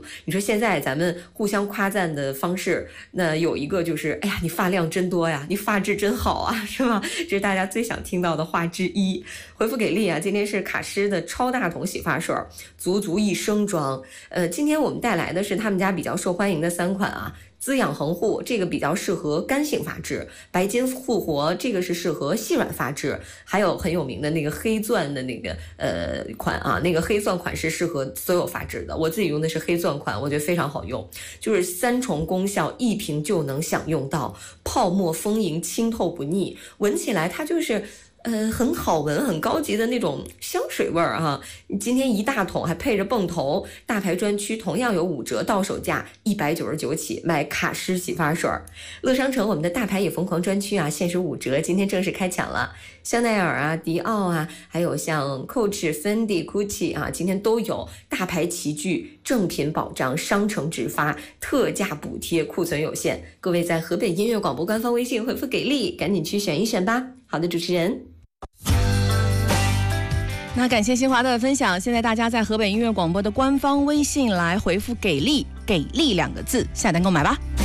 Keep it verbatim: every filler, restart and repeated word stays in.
你说现在咱们互相夸赞的方式，那有一个就是哎呀你发量真多呀，你发质真好啊，是吧？这是大家最想听到的话之一。回复给力啊，今天是卡诗的超大桶洗发水，足足一升装。呃，今天我们带来的是他们家比较受欢迎的三款啊。滋养恒护这个比较适合干性发质，白金复活这个是适合细软发质，还有很有名的那个黑钻的那个呃款啊，那个黑钻款是适合所有发质的。我自己用的是黑钻款，我觉得非常好用，就是三重功效，一瓶就能享用到，泡沫丰盈，清透不腻，闻起来它就是呃，很好闻，很高级的那种香水味儿啊！今天一大桶还配着泵头，大牌专区同样有五折，到手价一百九十九起，买卡诗洗发水。乐商城我们的大牌也疯狂专区啊，限时五折，今天正式开抢了。香奈儿啊、迪奥啊，还有像 Coach、Fendi、Gucci 啊，今天都有大牌齐聚，正品保障，商城直发，特价补贴，库存有限。各位在河北音乐广播官方微信回复给力，赶紧去选一选吧。好的，主持人。 那感谢新华的分享，现在大家在河北音乐广播的官方微信来回复给力，给力两个字，下单购买吧。